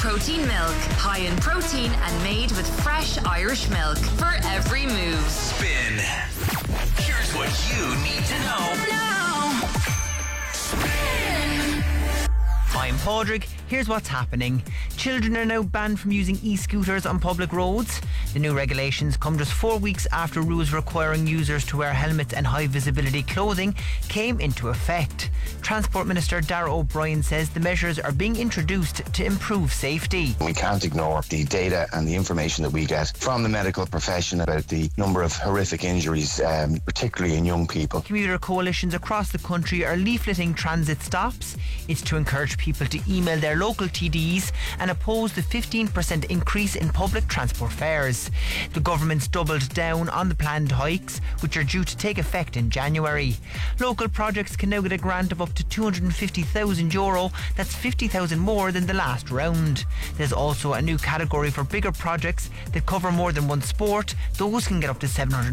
protein milk. High in protein and made with fresh Irish milk for every move. Spin. Here's what you need to know. Now. Spin. I'm Padraig. Here's what's happening. Children are now banned from using e-scooters on public roads. The new regulations come just 4 weeks after rules requiring users to wear helmets and high visibility clothing came into effect. Transport Minister Darragh O'Brien says the measures are being introduced to improve safety. We can't ignore the data and the information that we get from the medical profession about the number of horrific injuries, particularly in young people. Commuter coalitions across the country are leafleting transit stops. It's to encourage people to email their local TDs and oppose the 15% increase in public transport fares. The government's doubled down on the planned hikes, which are due to take effect in January. Local projects can now get a grant of up to €250,000. That's 50,000 more than the last round. There's also a new category for bigger projects that cover more than one sport. Those can get up to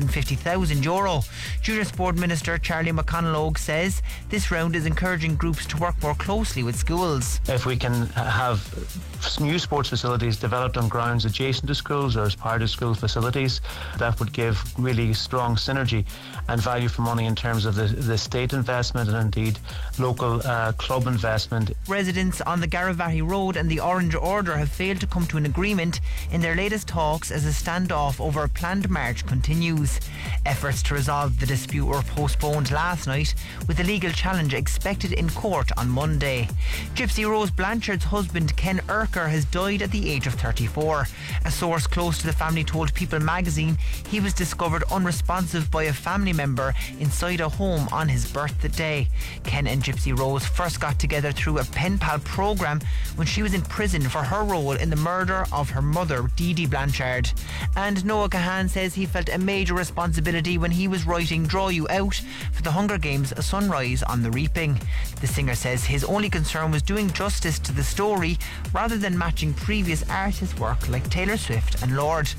€750,000. Junior Sport Minister Charlie McConalogue says this round is encouraging groups to work more closely with schools. If we can have new sports facilities developed on grounds adjacent to schools or as part of school facilities, that would give really strong synergy and value for money in terms of the state investment and indeed local club investment. Residents on the Garavati Road and the Orange Order have failed to come to an agreement in their latest talks as a standoff over a planned march continues. Efforts to resolve the dispute were postponed last night, with a legal challenge expected in court on Monday. Gypsy Rose Blanchard's husband Ken Urker has died at the age of 34. A source close to the family told People magazine he was discovered unresponsive by a family member inside a home on his birthday. Ken and Gypsy Rose first got together through a pen pal programme when she was in prison for her role in the murder of her mother, Dee Dee Blanchard. And Noah Kahan says he felt a major responsibility when he was writing Draw You Out for the Hunger Games: A Sunrise on the Reaping. The singer says his only concern was doing justice to the story rather than matching previous artists' work like Taylor Swift and Lorde.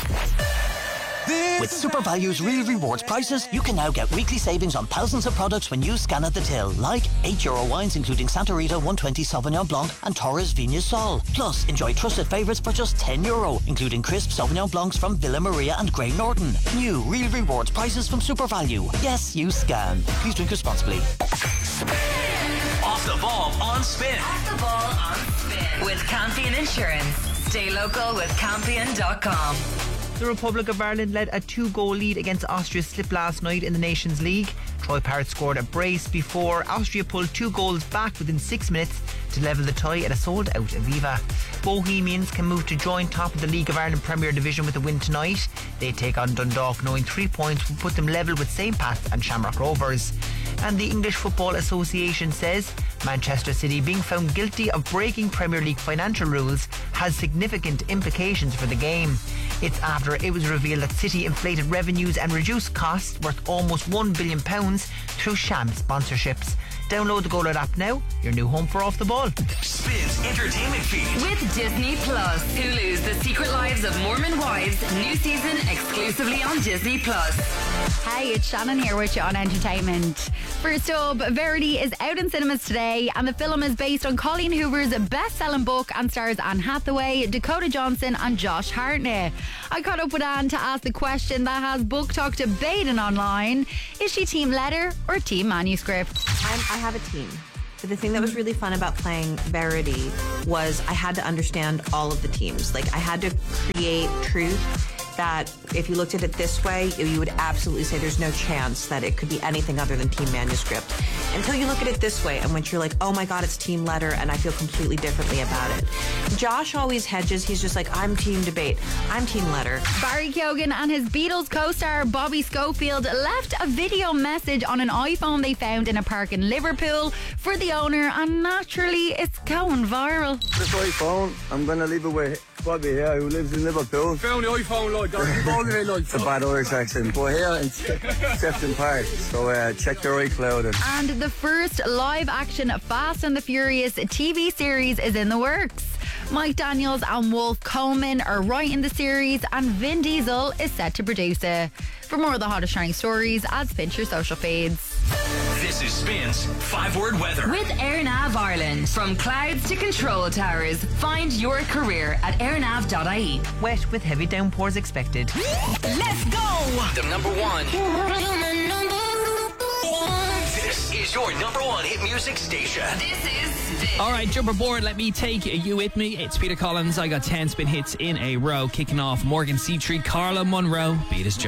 With Super Value's Real Rewards prices, you can now get weekly savings on thousands of products when you scan at the till, like €8 wines including Santa Rita 120 Sauvignon Blanc and Torres Vigna Sol. Plus, enjoy trusted favourites for just €10, including crisp Sauvignon Blancs from Villa Maria and Grey Norton. New Real Rewards prices from Super Value. Yes, you scan. Please drink responsibly. Off the ball on Spin. Off the ball on Spin. With Campion Insurance. Stay local with Campion.com. The Republic of Ireland led a 2-goal lead against Austria's slip last night in the Nations League. Troy Parrott scored a brace before Austria pulled 2 goals back within 6 minutes to level the tie at a sold-out Aviva. Bohemians can move to join top of the League of Ireland Premier Division with a win tonight. They take on Dundalk, knowing 3 points will put them level with St. Pat's and Shamrock Rovers. And the English Football Association says Manchester City being found guilty of breaking Premier League financial rules has significant implications for the game. It's after it was revealed that City inflated revenues and reduced costs worth almost £1 billion through sham sponsorships. Download the GoLoud app now, your new home for Off the Ball. Spin's entertainment feed. With Disney Plus. Hulu's The Secret Lives of Mormon Wives. New season exclusively on Disney Plus. Hey, it's Shannon here with you on Entertainment. First up, Verity is out in cinemas today, and the film is based on Colleen Hoover's best-selling book and stars Anne Hathaway, Dakota Johnson and Josh Hartnett. I caught up with Anne to ask the question that has Book Talk debating online. Is she team letter or team manuscript? I have a team. But the thing that was really fun about playing Verity was I had to understand all of the teams. Like, I had to create truth that if you looked at it this way, you would absolutely say there's no chance that it could be anything other than team manuscript. Until you look at it this way, and when you're like, oh my God, it's team letter, and I feel completely differently about it. Josh always hedges. He's just like, I'm team debate. I'm team letter. Barry Keoghan and his Beatles co-star Bobby Schofield left a video message on an iPhone they found in a park in Liverpool for the owner, and naturally it's going viral. This iPhone, I'm going to leave it with Bobby here, who lives in Liverpool. Found the iPhone, like, it's a bad Irish accent, but here in Sefton Park. So check your iCloud. And the first live-action Fast and the Furious TV series is in the works. Mike Daniels and Wolf Coleman are writing the series, and Vin Diesel is set to produce it. For more of the hottest trending stories, add Spin your social feeds. This This is Spin's 5-word weather. With AirNav Ireland. From clouds to control towers, find your career at airnav.ie. Wet with heavy downpours expected. Let's go! The number one. This is your number one hit music station. This is Spin. All right, jump aboard. Let me take you with me. It's Peter Collins. I got 10 spin hits in a row. Kicking off Morgan C. Carla Monroe. Beat us.